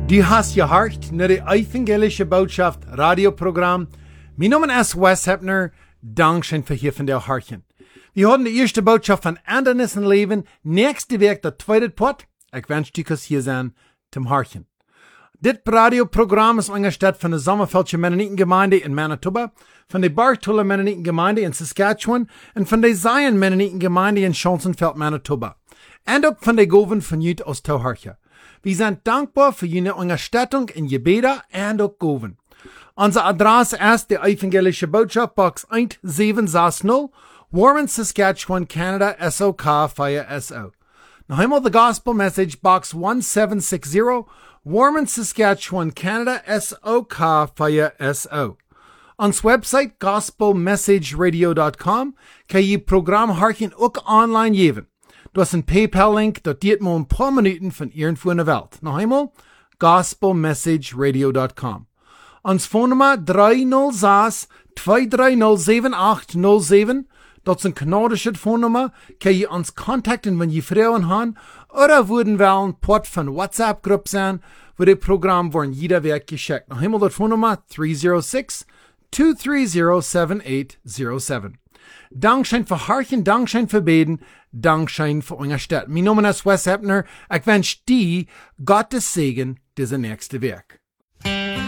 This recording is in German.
Du hast gehört naar de evangelische Botschaft Radioprogramm. Mein Name ist Wes Hepner. Dankeschön für hier von der Hartchen. Wir haben die erste Botschaft von Andernis im Leben. Nächste Woche der zweite Part. Ich wünsche dir hier sein zum Hartchen. Dit Radioprogramm ist angestellt von der Sommerfeldje Mennonitengemeinde in Manitoba, von der Bartuller Mennonitengemeinde in Saskatchewan und von der Zion Mennonitengemeinde in Schonsenfeld, Manitoba. Und auch von der Goven von Jut aus Tauharche. Wir sind dankbar für Ihre Unterstützung in Gebeda und auch Goven. Unsere Adresse ist die Evangelische Botschaft, Box 1760, Warren, Saskatchewan, Canada, SOK 4SO. Noch einmal the Gospel Message, Box 1760, Warren, Saskatchewan, Canada, SOK 4SO. Ons website, gospelmessageradio.com, kan je Programm harken ook online geven. Du hast een PayPal-link, dat diet maar een paar minuten van irgendwo in de wereld. Nog eenmaal, gospelmessageradio.com. Ons phonenummer 306-230-7807. Dat is een kanadische phonenummer. Kan je ons contacten wanneer je vragen hebben. Oder würden wel een port van WhatsApp-groep zijn, waar dit programma worden jeder week geschickt. Nog eenmaal dat phonenummer 306-230-7807. Dankschein für Harchen, Dankschein für Beten, Dankschein für Unterstützung. Mein Name ist Wes Hepner. Ich wünsche dir Gottes Segen diese nächste Werk.